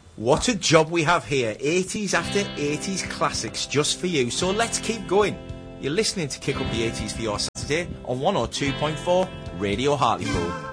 What a job we have here. 80s after 80s classics just for you. So let's keep going. You're listening to Kick Up the 80s for your Saturday on 102.4 Radio Hartlepool.